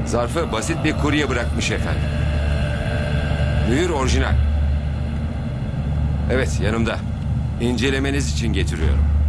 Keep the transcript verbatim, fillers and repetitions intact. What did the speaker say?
Zarfı basit bir kurye bırakmış efendim. Mühür orijinal. Evet, yanımda. İncelemeniz için getiriyorum.